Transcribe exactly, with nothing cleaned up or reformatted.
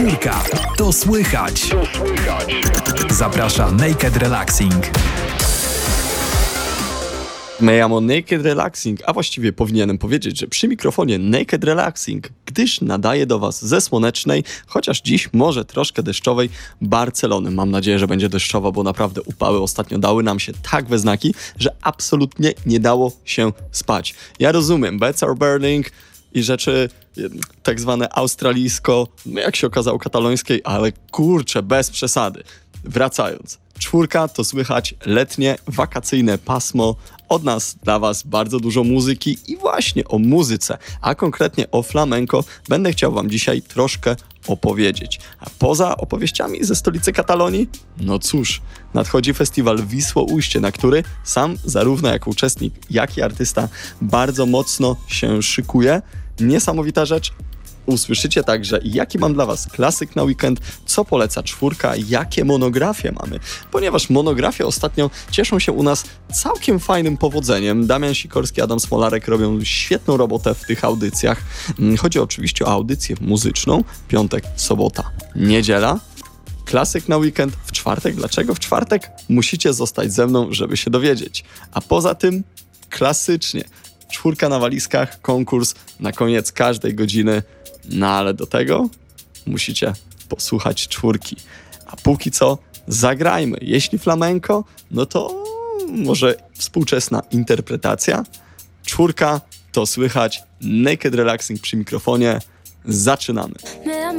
Czwórka, to słychać. Zaprasza Naked Relaxing. My am on Naked Relaxing, a właściwie powinienem powiedzieć, że przy mikrofonie Naked Relaxing, gdyż nadaje do Was ze słonecznej, chociaż dziś może troszkę deszczowej, Barcelony. Mam nadzieję, że będzie deszczowo, bo naprawdę upały ostatnio dały nam się tak we znaki, że absolutnie nie dało się spać. Ja rozumiem, beds are burning i rzeczy tak zwane australijsko, no jak się okazało katalońskiej, ale kurczę, bez przesady. Wracając. Czwórka to słychać letnie, wakacyjne pasmo. Od nas dla Was bardzo dużo muzyki i właśnie o muzyce, a konkretnie o flamenco będę chciał Wam dzisiaj troszkę opowiedzieć. A poza opowieściami ze stolicy Katalonii, no cóż, nadchodzi festiwal Wisło-Ujście, na który sam zarówno jako uczestnik, jak i artysta bardzo mocno się szykuje. Niesamowita rzecz. Usłyszycie także, jaki mam dla Was klasyk na weekend, co poleca czwórka, jakie monografie mamy, ponieważ monografie ostatnio cieszą się u nas całkiem fajnym powodzeniem. Damian Sikorski, Adam Smolarek robią świetną robotę w tych audycjach. Chodzi oczywiście o audycję muzyczną, piątek, sobota, niedziela. Klasyk na weekend w czwartek. Dlaczego w czwartek? Musicie zostać ze mną, żeby się dowiedzieć. A poza tym klasycznie czwórka na walizkach, konkurs na koniec każdej godziny. No ale do tego musicie posłuchać czwórki. A póki co zagrajmy. Jeśli flamenco, no to może współczesna interpretacja. Czwórka to słychać. Naked Relaxing przy mikrofonie. Zaczynamy. Me da